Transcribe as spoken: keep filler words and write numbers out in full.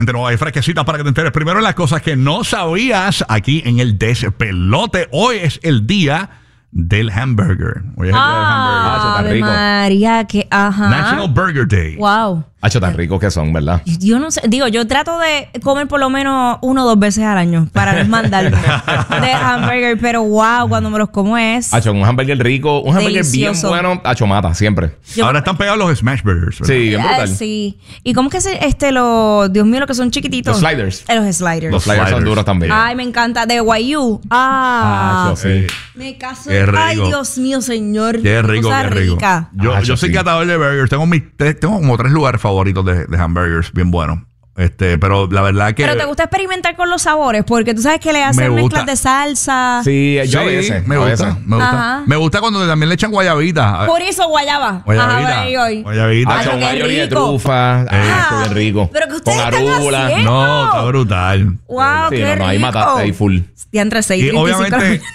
No, hay fresquecitas para que te enteres. Primero, las cosas que no sabías aquí en el Despelote. Hoy es el día del hamburger. Hoy es el ah, día del hamburger. Ah, está rico. María, que ajá. National Burger Day. Wow. Hacho, tan ricos que son, ¿verdad? Yo no sé, digo, yo trato de comer por lo menos uno o dos veces al año para no mandarme de hamburger, pero wow, cuando me los como es Hacho, un hamburger rico, un hamburger delicioso. bien bueno, hacho, mata, siempre. Yo, Ahora están pegados los smash burgers, ¿verdad? Sí, bien brutal. eh, sí. ¿Y cómo es que se, este, los, Dios mío, los que son chiquititos? Los sliders. Eh, los sliders. Los sliders son duros también. Ay, me encanta. De Guayú. Ah. Hacho, sí. Me caso. Qué rico. Ay, Dios mío, señor. Qué rico, cosa qué rico. rica. Yo, Hacho, yo soy sí. catador de burgers. Tengo, mis, tres- tengo como tres lugares favoritos de, de hamburgers bien buenos. Este, pero la verdad que... Pero te gusta experimentar con los sabores, porque tú sabes que le hacen Me gusta. mezclas de salsa. Sí, yo a Sí, veces. me a gusta, veces. me gusta. Ajá. Me gusta cuando también le echan guayabita. Por eso guayaba. Guayabita. Ajá, voy hoy. Guayabita. Ay, Hacho, un qué aioli de rico. trufa. Ah, Hacho, bien rico. pero que ustedes Con están arúgula. haciendo. No, está brutal. Wow, Sí, qué no, no, ahí rico. mataste ahí full. Ya entre seis Y obviamente